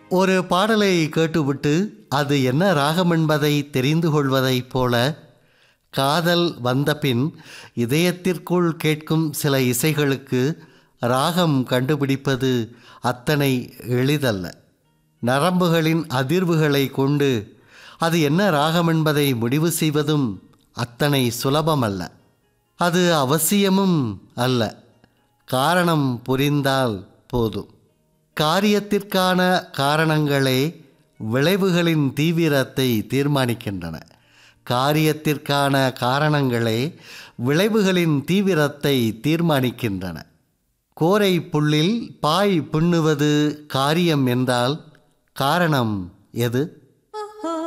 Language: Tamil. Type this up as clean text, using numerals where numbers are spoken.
ஒரு பாடலை கேட்டுவிட்டு அது என்ன ராகம் என்பதை தெரிந்து கொள்வதைப் போல காதல் வந்தபின் இதயத்திற்குள் கேட்கும் சில இசைகளுக்கு ராகம் கண்டுபிடிப்பது அத்தனை எளிதல்ல. நரம்புகளின் அதிர்வுகளை கொண்டு அது என்ன ராகம் என்பதை முடிவு செய்வதும் அத்தனை சுலபமல்ல. அது அவசியமும் அல்ல. காரணம் புரிந்தால் போதும். காரியத்திற்கான காரணங்களே விளைவுகளின் தீவிரத்தை தீர்மானிக்கின்றன. காரியத்திற்கான காரணங்களே விளைவுகளின் தீவிரத்தை தீர்மானிக்கின்றன. கோரை புல்லில் பாய் பின்னுவது காரியம் என்றால் காரணம் எது?